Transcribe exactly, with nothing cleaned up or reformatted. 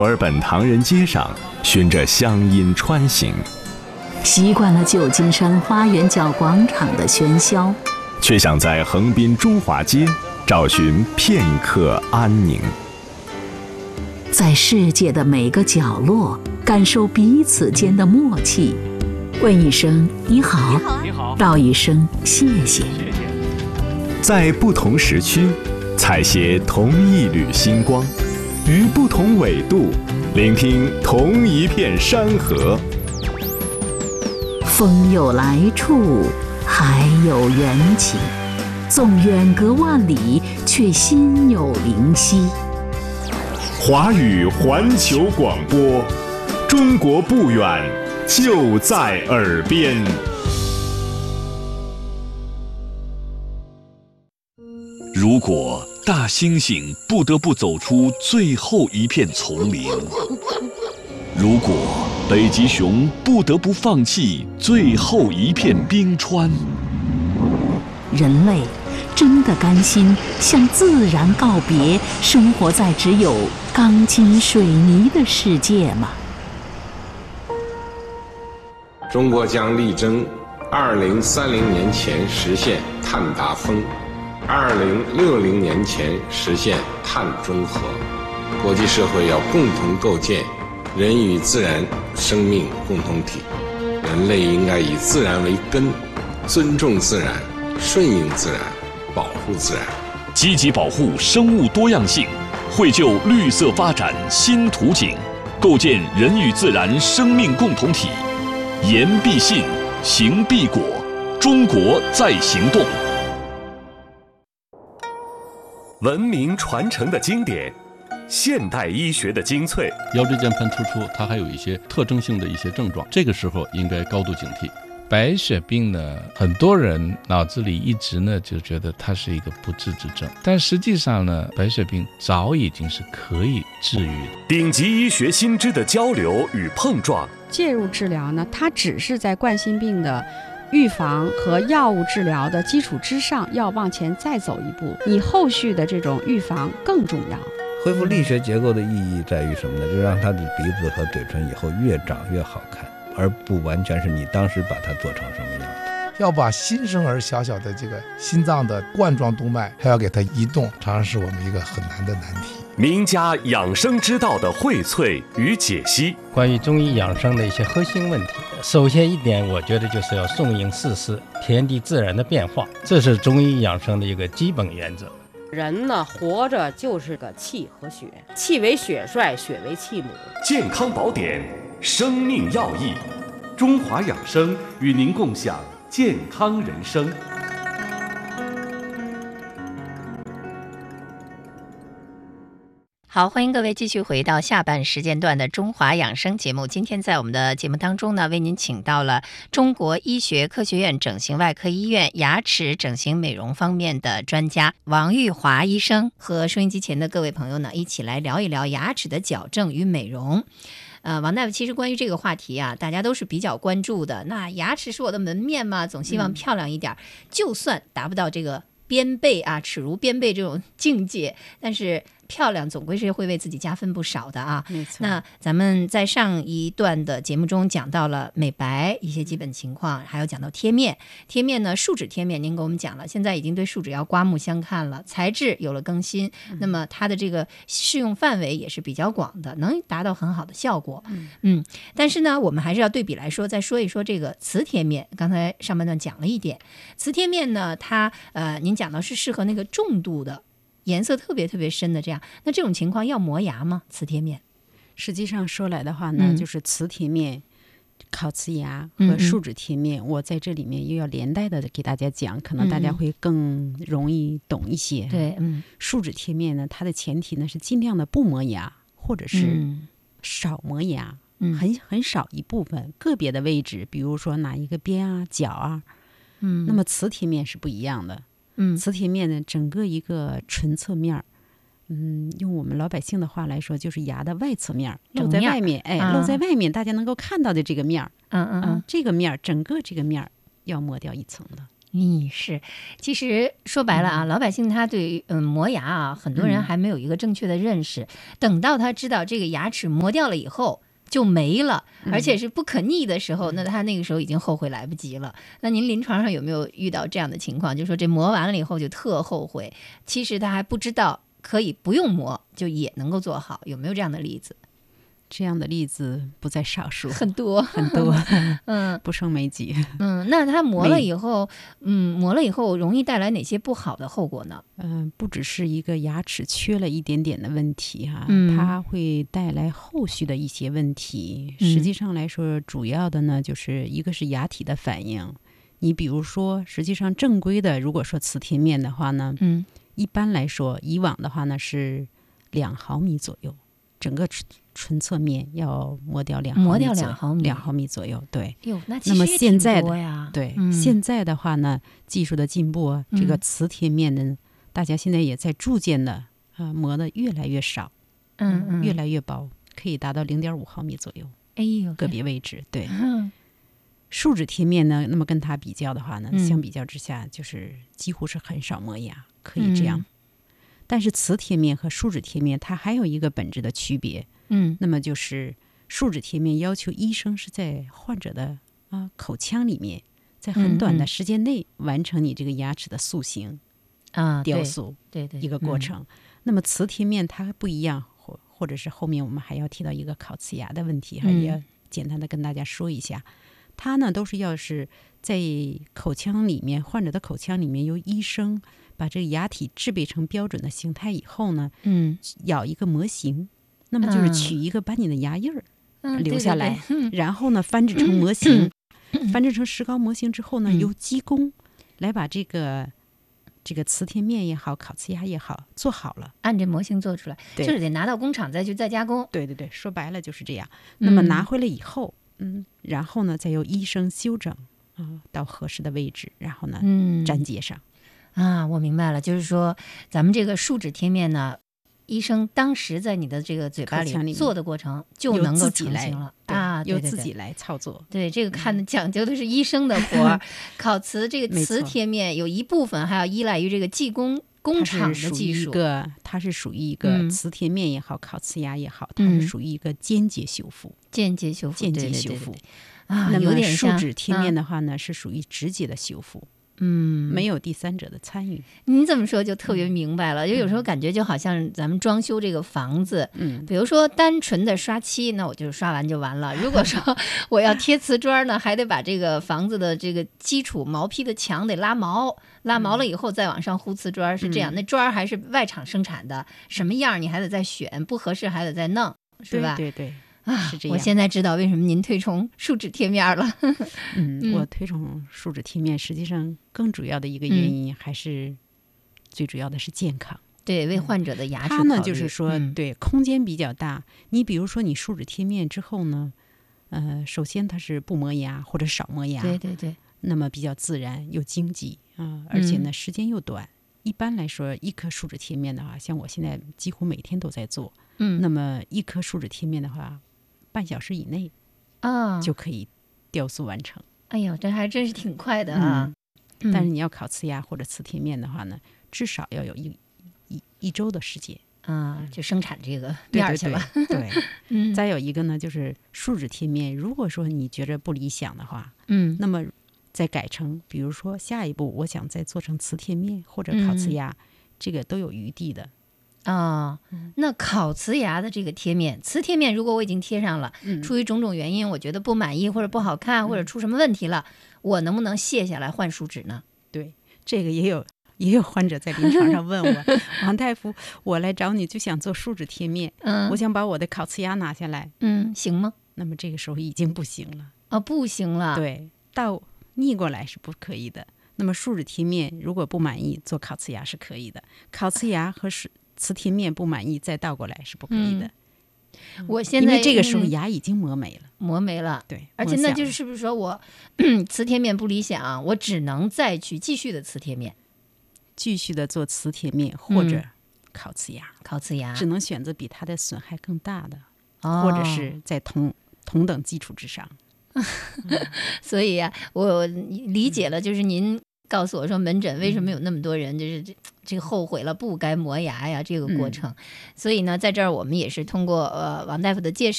墨尔本唐人街上，循着乡音穿行， 习惯了旧金山花园角广场的喧嚣， 却想在横滨中华街找寻片刻安宁。 在世界的每个角落，感受彼此间的默契，问一声你好， 你好， 道一声谢谢。 在不同时区，采撷同一缕星光，于不同纬度，聆听同一片山河。 风有来处，海有缘起，纵远隔万里，却心有灵犀。 华语环球广播，中国不远，就在耳边。 如果大猩猩不得不走出最后一片丛林，如果北极熊不得不放弃最后一片冰川， 人类真的甘心向自然告别，生活在只有钢筋水泥的世界吗？ 中国将力争二零三零年前实现碳达峰，二零六零年前实现碳中和。国际社会要共同构建人与自然生命共同体，人类应该以自然为根，尊重自然，顺应自然，保护自然， 积极保护生物多样性，绘就绿色发展新图景，构建人与自然生命共同体。言必信，行必果，中国在行动。 文明传承的经典，现代医学的精粹。 腰椎间盘突出，它还有一些特征性的一些症状，这个时候应该高度警惕。白血病呢，很多人脑子里一直呢就觉得它是一个不治之症，但实际上呢，白血病早已经是可以治愈的。 顶级医学新知的交流与碰撞， 介入治疗呢，它只是在冠心病的预防和药物治疗的基础之上，要往前再走一步，你后续的这种预防更重要。 恢复力学结构的意义在于什么呢？就是让他的鼻子和嘴唇以后越长越好看，而不完全是你当时把它做成什么样的。 要把新生儿小小的这个心脏的冠状动脉还要给它移动，常常是我们一个很难的难题。 名家养生之道的荟萃与解析， 关于中医养生的一些核心问题，首先一点，我觉得就是要顺应四时，天地自然的变化，这是中医养生的一个基本原则。 人呢，活着就是个气和血，气为血帅，血为气母。 健康宝典，生命要义，中华养生与您共享健康人生。 好，欢迎各位继续回到下半时间段的中华养生节目。今天在我们的节目当中呢，为您请到了中国医学科学院整形外科医院牙齿整形美容方面的专家王玉华医生，和收音机前的各位朋友呢，一起来聊一聊牙齿的矫正与美容。呃，王大夫，其实关于这个话题啊，大家都是比较关注的。那牙齿是我的门面嘛，总希望漂亮一点，嗯、就算达不到这个边贝啊，齿如边贝这种境界，但是漂亮总归是会为自己加分不少的啊。 没错。 那咱们在上一段的节目中讲到了美白一些基本情况，还有讲到贴面。贴面呢，树脂贴面您给我们讲了，现在已经对树脂要刮目相看了，材质有了更新，嗯、那么它的这个适用范围也是比较广的，能达到很好的效果。嗯嗯。但是呢，我们还是要对比来说，再说一说这个瓷贴面。刚才上半段讲了一点，瓷贴面呢，它呃，您讲到是适合那个重度的。颜色特别特别深的这样，那这种情况要磨牙吗？瓷贴面实际上说来的话呢，嗯、就是瓷贴面、烤瓷牙和树脂贴面，嗯嗯我在这里面又要连带的给大家讲，可能大家会更容易懂一些。 对，嗯， 树脂贴面呢，它的前提呢是尽量的不磨牙，或者是少磨牙，嗯、很很少一部分个别的位置，比如说哪一个边啊、角啊，嗯，那么瓷贴面是不一样的。嗯，瓷贴面呢，整个一个唇侧面，嗯，用我们老百姓的话来说，就是牙的外侧面露在外面，哎，啊、露在外面，大家能够看到的这个面， 嗯嗯嗯， 这个面整个这个面要磨掉一层的。 嗯，是，其实说白了啊，嗯、老百姓他对嗯磨牙啊，很多人还没有一个正确的认识。嗯、等到他知道这个牙齿磨掉了以后就没了，而且是不可逆的时候，嗯、那他那个时候已经后悔来不及了。那您临床上有没有遇到这样的情况？就说这磨完了以后就特后悔，其实他还不知道可以不用磨就也能够做好，有没有这样的例子？ 这样的例子不在少数， 很多很多， 嗯， 不胜枚举。 嗯，那它磨了以后，嗯，磨了以后容易带来哪些不好的后果呢？ 嗯、呃，不只是一个牙齿缺了一点点的问题哈、啊， 嗯、 它会带来后续的一些问题。嗯、实际上来说，主要的呢，就是一个是牙体的反应。你比如说，实际上正规的，如果说磁贴面的话呢， 嗯， 一般来说，以往的话呢是两毫米左右。整个唇侧面要磨掉两毫米， 磨掉两毫米， 两毫米左右。对， 哟，那其实也挺多呀。 对、 嗯， 现在的话呢，技术的进步啊， 嗯、 这个磁贴面呢，大家现在也在逐渐的啊、呃、磨得越来越少， 嗯嗯， 越来越薄，可以达到零点五毫米左右。 哎呦， 个别位置对。 嗯， 树脂贴面呢，那么跟它比较的话呢， 嗯、 相比较之下，就是几乎是很少磨牙，可以这样。嗯、但是磁贴面和树脂贴面，它还有一个本质的区别。 嗯， 那么就是树脂贴面要求医生是在患者的啊口腔里面，在很短的时间内完成你这个牙齿的塑形啊雕塑， 对对， 一个过程。嗯、那么磁贴面它不一样，或或者是后面我们还要提到一个烤瓷牙的问题， 嗯、 也要简单的跟大家说一下。它呢都是要是在口腔里面，患者的口腔里面由医生把这个牙体制备成标准的形态以后呢， 嗯， 咬一个模型。那么就是取一个把你的牙印儿留下来， 嗯对对对， 然后呢翻制成模型，翻制成石膏模型之后呢，嗯、由技工来把这个这个磁贴面也好，烤瓷牙也好做好了， 按这模型做出来，就是得拿到工厂再去再加工。 对对对，说白了就是这样。那么拿回来以后，嗯，然后呢再由医生修整啊、呃、到合适的位置，然后呢嗯粘接上。 啊，我明白了，就是说咱们这个树脂贴面呢。医生当时在你的这个嘴巴里做的过程就能够成型了啊， 由自己来操作。 对，这个看的讲究的是医生的活儿。烤瓷这个瓷贴面有一部分还要依赖于这个技工工厂的技术。 它是属于一个瓷贴面也好，烤瓷牙也好，它是属于一个间接修复。 间接修复， 间接修复啊， 那么树脂贴面的话呢，是属于直接的修复。 嗯， 没有第三者的参与。 您这么说就特别明白了，就有时候感觉就好像咱们装修这个房子， 嗯， 比如说单纯的刷漆，那我就刷完就完了。如果说我要贴瓷砖呢，还得把这个房子的这个基础毛坯的墙得拉毛，拉毛了以后再往上糊瓷砖，是这样。 嗯、 那砖还是外厂生产的，什么样你还得再选，不合适还得再弄，是吧？ 对对对。 啊， 是这样。 我现在知道为什么您推崇树脂贴面了。 嗯，嗯我推崇树脂贴面，实际上更主要的一个原因还是、嗯、最主要的是健康。 对，为患者的牙齿考虑。它呢， 就是说， 嗯、 对，空间比较大。你比如说，你树脂贴面之后呢，呃，首先它是不磨牙或者少磨牙， 对对对， 那么比较自然又经济啊、呃，而且呢时间又短。嗯、一般来说，一颗树脂贴面的话，像我现在几乎每天都在做， 嗯， 那么一颗树脂贴面的话。半小时以内啊， 就可以雕塑完成。 哎呦，这还真是挺快的啊！ 嗯、但是你要烤瓷牙或者瓷贴面的话呢，至少要有一一一周的时间啊，就生产这个面去了。 对，对对对嗯。 再有一个呢，就是树脂贴面，如果说你觉着不理想的话， 嗯， 那么再改成，比如说下一步我想再做成瓷贴面或者烤瓷牙，嗯、这个都有余地的。 啊、哦，那烤瓷牙的这个贴面，瓷贴面如果我已经贴上了， 嗯、 出于种种原因，我觉得不满意或者不好看，嗯、或者出什么问题了，我能不能卸下来换树脂呢？ 对，这个也有也有患者在临床上问我，王大夫，我来找你就想做树脂贴面， 嗯， 我想把我的烤瓷牙拿下来， 嗯，行吗？ 那么这个时候已经不行了啊、哦，不行了， 对，倒逆过来是不可以的。那么树脂贴面如果不满意，做烤瓷牙是可以的，烤瓷牙和是。瓷贴面不满意再倒过来是不可以的。 嗯、我现在因为这个时候牙已经磨没了， 嗯、磨没了。 对， 而且那就是是不是说我瓷贴面不理想，我只能再去继续的瓷贴面， 继续的做瓷贴面或者烤瓷牙。 嗯、烤瓷牙只能选择比它的损害更大的， 哦、 或者是在同同等基础之上。 所以呀、啊，我理解了，就是您告诉我说，门诊为什么有那么多人就是这这个后悔了不该磨牙呀这个过程。嗯、所以呢，在这儿我们也是通过呃王大夫的介绍。